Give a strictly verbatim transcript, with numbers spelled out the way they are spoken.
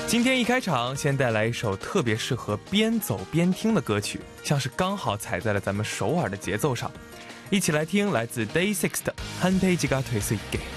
今天一开场，先带来一首特别适合边走边听的歌曲，像是刚好踩在了咱们首尔的节奏上。一起来听来自 Day Six 的《한페이지가 될 수 있게》。